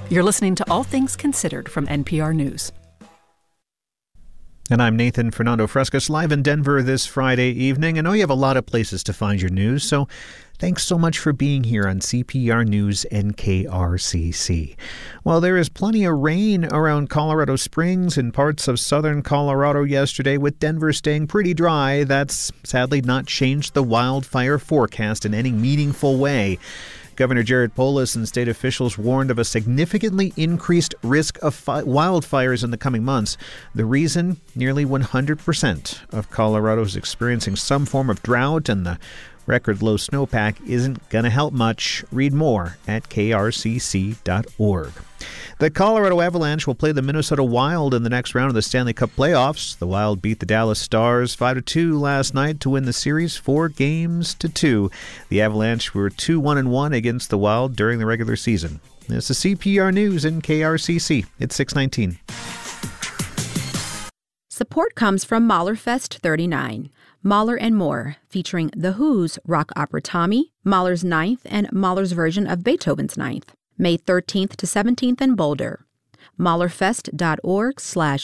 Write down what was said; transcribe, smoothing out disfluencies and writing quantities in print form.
You're listening to All Things Considered from NPR News. And I'm Nathan Fernando Frescas, live in Denver this Friday evening. I know you have a lot of places to find your news, so thanks so much for being here on CPR News and KRCC. Well, there is plenty of rain around Colorado Springs and parts of southern Colorado yesterday, with Denver staying pretty dry. That's sadly not changed the wildfire forecast in any meaningful way. Governor Jared Polis and state officials warned of a significantly increased risk of wildfires in the coming months. The reason? Nearly 100% of Colorado is experiencing some form of drought, and the record low snowpack isn't going to help much. Read more at krcc.org. The Colorado Avalanche will play the Minnesota Wild in the next round of the Stanley Cup playoffs. The Wild beat the Dallas Stars 5-2 last night to win the series 4-2. The Avalanche were 2-1-1 against the Wild during the regular season. This is CPR News in KRCC. It's 6:19. Support comes from Mahlerfest 39. Mahler and More, featuring The Who's rock opera Tommy, Mahler's Ninth, and Mahler's version of Beethoven's Ninth. May 13th to 17th in Boulder. Mahlerfest.org/